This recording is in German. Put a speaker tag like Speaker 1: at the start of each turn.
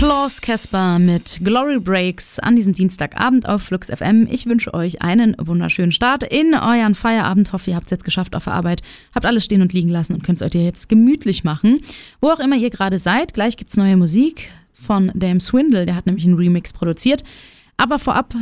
Speaker 1: Klaus Casper mit Glory Breaks an diesem Dienstagabend auf Flux FM. Ich wünsche euch einen wunderschönen Start in euren Feierabend. Hoffe, ihr habt es jetzt geschafft auf der Arbeit, habt alles stehen und liegen lassen und könnt es euch jetzt gemütlich machen. Wo auch immer ihr gerade seid, gleich gibt's neue Musik von Dame Swindle, der hat nämlich einen Remix produziert. Aber vorab